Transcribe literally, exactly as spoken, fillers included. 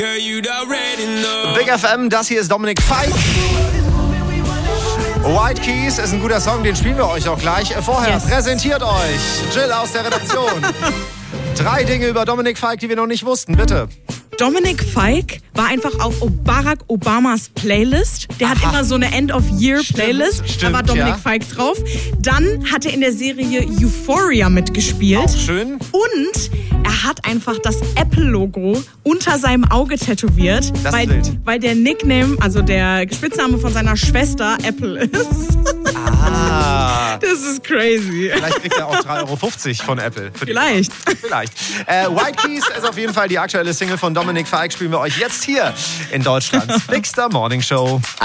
Big F M, das hier ist Dominic Fike. White Keys ist ein guter Song, den spielen wir euch auch gleich. Vorher yes. präsentiert euch Jill aus der Redaktion. Drei Dinge über Dominic Fike, die wir noch nicht wussten, bitte. Dominic Fike war einfach auf Barack Obamas Playlist. Der Aha. hat immer so eine End-of-Year-Playlist. Stimmt, da war Dominic ja. Fike drauf. Dann hat er in der Serie Euphoria mitgespielt. Auch schön. Und er hat einfach das Apple-Logo unter seinem Auge tätowiert. Das weil, Bild. weil der Nickname, also der Spitzname von seiner Schwester Apple ist. Ah. Das ist crazy. Vielleicht kriegt er auch drei Euro fünfzig von Apple. Für Vielleicht. Vielleicht. Äh, White Keys ist auf jeden Fall die aktuelle Single von Dominic Fike. Spielen wir euch jetzt hier in Deutschlands Big Star Morning Show.